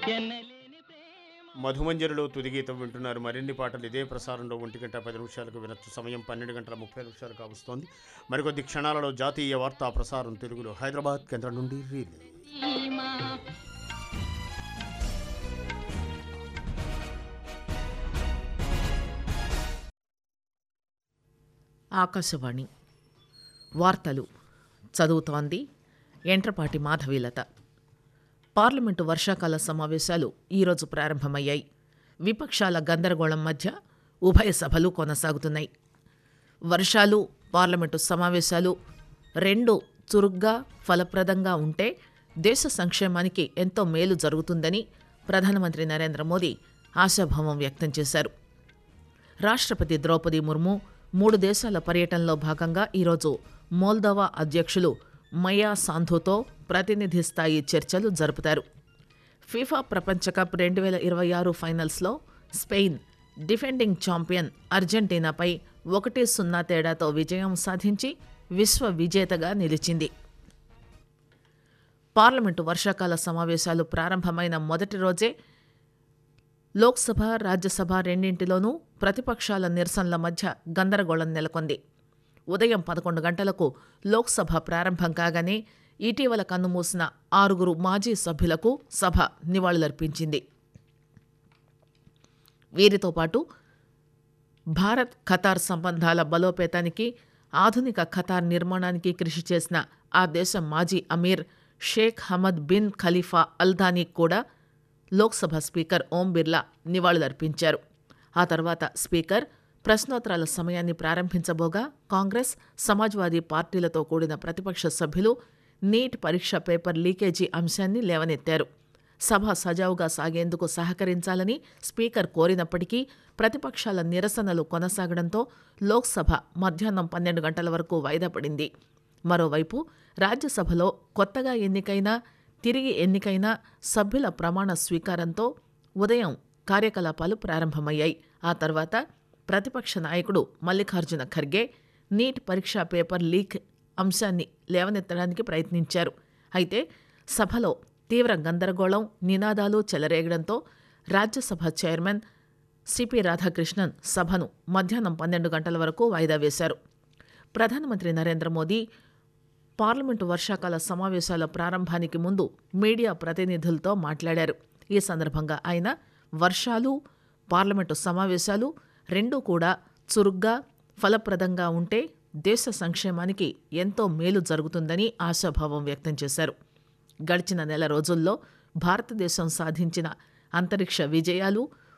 మధుమంజరిలో తుది గీతం వింటున్నారు. మరిన్ని పాటలు ఇదే ప్రసారంలో 1:10 వినొచ్చు. సమయం 12:30 కావస్తోంది. మరికొద్ది క్షణాలలో జాతీయ వార్తా ప్రసారం తెలుగులో హైదరాబాద్ కేంద్రం నుండి రిలే. ఆకాశవాణి వార్తలు చదువుతోంది ఎంట్రపాటి మాధవీలత. పార్లమెంటు వర్షాకాల సమావేశాలు ఈరోజు ప్రారంభమయ్యాయి. విపక్షాల గందరగోళం మధ్య ఉభయ సభలు కొనసాగుతున్నాయి. వర్షాలు, పార్లమెంటు సమావేశాలు రెండు చురుగ్గా, ఫలప్రదంగా ఉంటే దేశ సంక్షేమానికి ఎంతో మేలు జరుగుతుందని ప్రధానమంత్రి నరేంద్ర మోదీ ఆశాభావం వ్యక్తం చేశారు. రాష్ట్రపతి ద్రౌపది ముర్ము 3 దేశాల పర్యటనలో భాగంగా ఈరోజు మోల్దోవా అధ్యక్షులు మయా సాంధుతో ప్రతినిధి స్థాయి చర్చలు జరుపుతారు. ఫీఫా ప్రపంచ కప్ 2026 ఫైనల్స్లో స్పెయిన్ డిఫెండింగ్ ఛాంపియన్ అర్జెంటీనాపై 1-0 తేడాతో విజయం సాధించి విశ్వ విజేతగా నిలిచింది. పార్లమెంటు వర్షాకాల సమావేశాలు ప్రారంభమైన మొదటి రోజే లోక్సభ, రాజ్యసభ రెండింటిలోనూ ప్రతిపక్షాల నిరసనల మధ్య గందరగోళం నెలకొంది. ఉదయం 11 గంటలకు లోక్సభ ప్రారంభం కాగానే ఇటీవల కన్నుమూసిన 6 మాజీ సభ్యులకు సభ నివాళులర్పించింది. వీరితో పాటు భారత్ ఖతార్ సంబంధాల బలోపేతానికి, ఆధునిక ఖతార్ నిర్మాణానికి కృషి చేసిన ఆ దేశ మాజీ Aamir Sheikh Hamad bin Khalifa అల్థానీ కూడా లోక్సభ స్పీకర్ ఓం బిర్లా నివాళులర్పించారు. ఆ తర్వాత స్పీకర్ ప్రశ్నోత్తరాల సమయాన్ని ప్రారంభించబోగా కాంగ్రెస్, సమాజ్వాదీ పార్టీలతో కూడిన ప్రతిపక్ష సభ్యులు నీట్ పరీక్ష పేపర్ లీకేజీ అంశాన్ని లేవనెత్తారు. సభ సజావుగా సాగేందుకు సహకరించాలని స్పీకర్ కోరినప్పటికీ ప్రతిపక్షాల నిరసనలు కొనసాగడంతో లోక్సభ మధ్యాహ్నం 12 గంటల వరకు వాయిదా పడింది. మరోవైపు రాజ్యసభలో కొత్తగా తిరిగి ఎన్నికైన సభ్యుల ప్రమాణ స్వీకారంతో ఉదయం కార్యకలాపాలు ప్రారంభమయ్యాయి. ఆ తర్వాత ప్రతిపక్ష నాయకుడు మల్లికార్జున ఖర్గే నీట్ పరీక్షా పేపర్ లీక్ అంశాన్ని లేవనెత్తడానికి ప్రయత్నించారు. అయితే సభలో తీవ్ర గందరగోళం, నినాదాలు చెలరేగడంతో రాజ్యసభ చైర్మన్ సిపి రాధాకృష్ణన్ సభను మధ్యాహ్నం 12 గంటల వరకు వాయిదా వేశారు. ప్రధానమంత్రి నరేంద్ర మోదీ పార్లమెంటు వర్షాకాల సమావేశాల ప్రారంభానికి ముందు మీడియా ప్రతినిధులతో మాట్లాడారు. ఈ సందర్భంగా ఆయన వర్షాలు, పార్లమెంటు సమావేశాలు రెండూ కూడా చురుగ్గా, ఫలప్రదంగా ఉంటే దేశ సంక్షేమానికి ఎంతో మేలు జరుగుతుందని ఆశాభావం వ్యక్తం చేశారు. గడిచిన నెల రోజుల్లో భారతదేశం సాధించిన అంతరిక్ష విజయాలు,